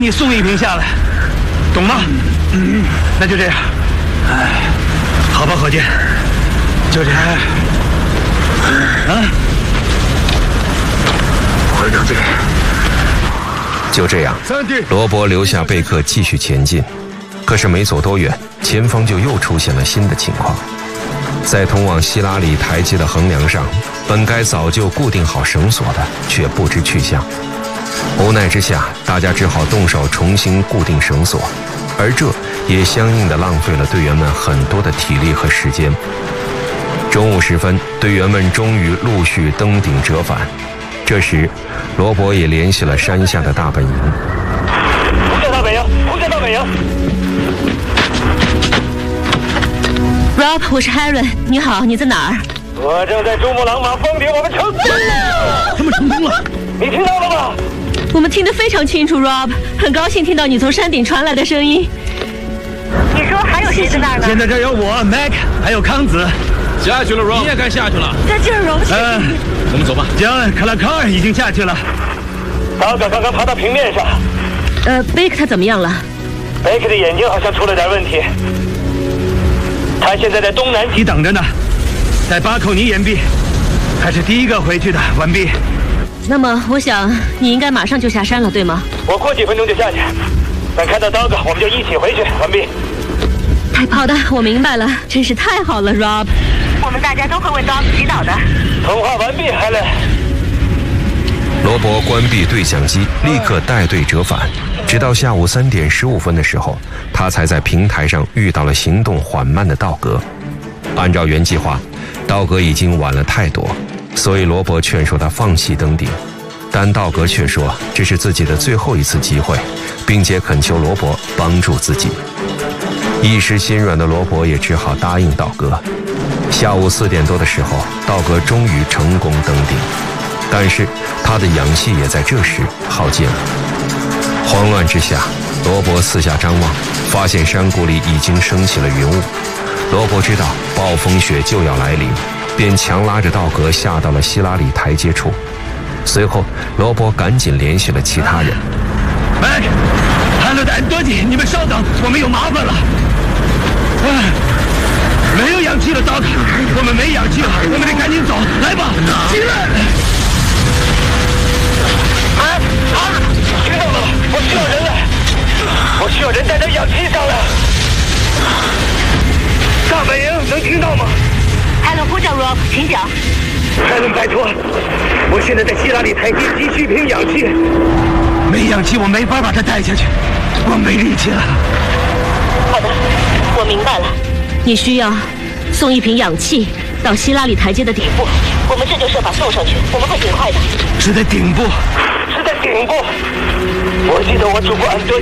你送一瓶下来，懂吗？那就这样。好吧，伙计，就这样。 快点这样。 就这样，罗伯留下贝克继续前进。可是没走多远，前方就又出现了新的情况。在通往希拉里台阶的横梁上，本该早就固定好绳索的，却不知去向。无奈之下，大家只好动手重新固定绳索，而这也相应的浪费了队员们很多的体力和时间。中午时分，队员们终于陆续登顶折返。这时，罗伯也联系了山下的大本营。 呼叫到北营，呼叫到北营。 Rob， 我是 Harry， 你好，你在哪儿？ 我正在珠穆朗玛封顶我们成功了！他们成功了，你听到了吗？ 我们听得非常清楚 ，Rob， 很高兴听到你从山顶传来的声音。你说还有谁在那儿呢？ 现在这有我 Mac， 还有康子。 下去了 ，Rob， 你也该下去了。 在这儿 ，Rob。 我们走吧。 John 克拉卡尔已经下去了。刀哥刚刚爬到平面上。 贝克他怎么样了？ 贝克的眼睛好像出了点问题。他现在在东南极等着呢，在巴寇尼岩壁，他是第一个回去的，完毕。 那么，我想你应该马上就下山了，对吗？ 我过几分钟就下去，等看到刀哥，我们就一起回去，完毕。 好的，我明白了，真是太好了 ，Rob。我们大家都会为刀子祈祷的。 通话完毕，海伦。 罗伯关闭对讲机，立刻带队折返。直到下午3点15分的时候，他才在平台上遇到了行动缓慢的道格。按照原计划，道格已经晚了太多，所以罗伯劝说他放弃登顶，但道格却说这是自己的最后一次机会，并且恳求罗伯帮助自己。一时心软的罗伯也只好答应道格。下午4点多的时候，道格终于成功登顶，但是他的氧气也在这时耗尽了。慌乱之下，罗伯四下张望，发现山谷里已经升起了云雾。罗伯知道暴风雪就要来临，便强拉着道格下到了希拉里台阶处。随后，罗伯赶紧联系了其他人。 Mac， 汉洛的安多尼，你们稍等，我们有麻烦了。没有氧气了，刀哥，我们没氧气了，我们得赶紧走，来吧，起来！听到了，我需要人了，我需要人带着氧气上来。大本营能听到吗？ 海伦呼叫 Rob， 请讲。 海伦，拜托，我现在在希拉里台阶急需一瓶氧气，没氧气我没法把它带下去，我没力气了。 好的，我明白了。你需要送一瓶氧气到希拉里台阶的顶部，我们这就设法送上去，我们会尽快的。 是在顶部，是在顶部。我记得我主播安多